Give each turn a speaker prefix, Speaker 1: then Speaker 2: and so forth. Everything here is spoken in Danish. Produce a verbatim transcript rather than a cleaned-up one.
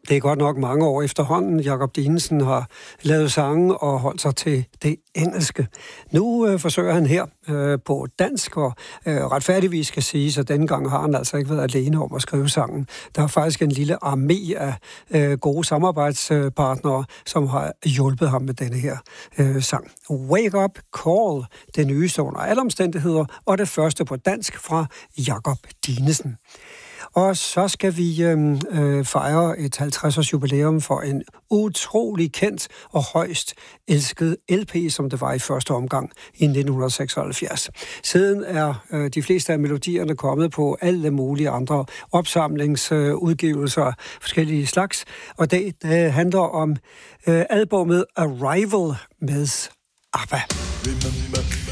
Speaker 1: Det er godt nok mange år efterhånden. Jakob Dinesen har lavet sange og holdt sig til det engelske. Nu øh, forsøger han her øh, på dansk, og øh, retfærdigvis skal sige, at denne gang har han altså ikke været alene om at skrive sangen. Der er faktisk en lille armé af øh, gode samarbejdspartnere, som har hjulpet ham med denne her øh, sang. Wake Up Call, det nyeste under alle omstændigheder, og det første på dansk fra Jakob Dinesen. Og så skal vi øh, øh, fejre et halvtreds års jubilæum for en utrolig kendt og højst elsket L P, som det var i første omgang i nitten seksoghalvfjerds. Siden er øh, de fleste af melodierne kommet på alle mulige andre opsamlingsudgivelser af øh, forskellige slags, og det, det handler om øh, albumet Arrival med ABBA. Remember.